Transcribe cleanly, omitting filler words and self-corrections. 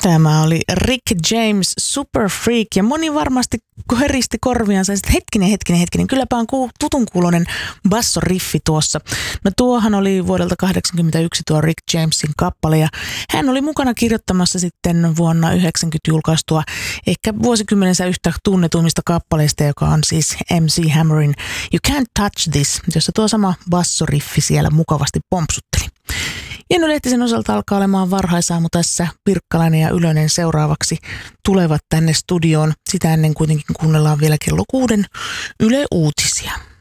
Tämä oli Rick James, Super Freak, ja moni varmasti heristi korviansa, että hetkinen, kylläpä on tutun kuuloinen bassoriffi tuossa. No tuohan oli vuodelta 1981 tuo Rick Jamesin kappale, ja hän oli mukana kirjoittamassa sitten vuonna 1990 julkaistua ehkä vuosikymmenensä yhtä tunnetuimmista kappaleista, joka on siis MC Hammerin You Can't Touch This, jossa tuo sama bassoriffi siellä mukavasti pompsutteli. Jenny Lehtisen osalta alkaa olemaan varhaisaamu tässä. Pirkkalainen ja Ylönen seuraavaksi tulevat tänne studioon. Sitä ennen kuitenkin kuunnellaan vielä kello 6 Yle Uutisia.